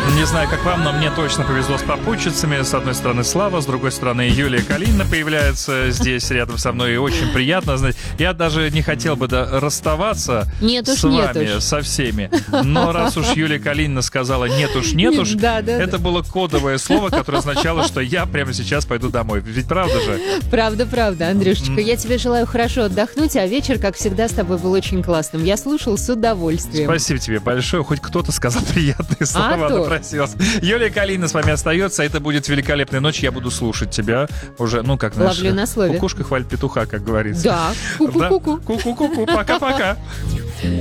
Не знаю, как вам, но мне точно повезло с попутчицами. С одной стороны Слава, с другой стороны Юлия Калинина появляется здесь рядом со мной. И очень приятно. Я даже не хотел бы расставаться с вами, со всеми. Но раз уж Юлия Калинина сказала «нет уж, это было кодовое слово, которое означало, что я прямо сейчас пойду домой. Ведь правда же? Правда, Андрюшечка. Я тебе желаю хорошо отдохнуть, а вечер, как всегда, с тобой был очень классным. Я слушал с удовольствием. Спасибо тебе большое. Хоть кто-то сказал приятные слова, напросился. Юлия Калинина с вами остается. Это будет великолепная ночь. Я буду слушать тебя уже, как знаешь. Ловлю на слове. Кукушка хвалит петуха, как говорится. Да. Ку-ку-ку-ку. Ку-ку-ку-ку. Пока-пока.